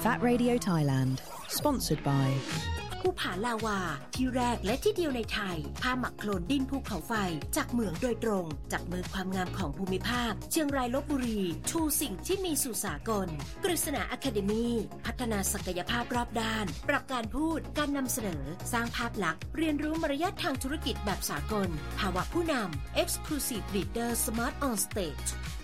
Fat Radio Thailand Sponsored by ภูผาลาวาที่แรกและที่เดียวในไทยผ้าหมักโคลนดินภูเขาไฟจากเหมืองโดยตรงจากเมืองความงามของภูมิภาคเชียงรายลพบุรีชูสิ่งที่มีสู่สากลกฤษณาอะคาเดมีพัฒนาศักยภาพรอบด้านปรับการพูดการนำเสนอสร้างภาพลักษณ์เรียนรู้มารยาททางธุรกิจแบบสากลภาวะผู้นำ Exclusive Leader Smart on Stage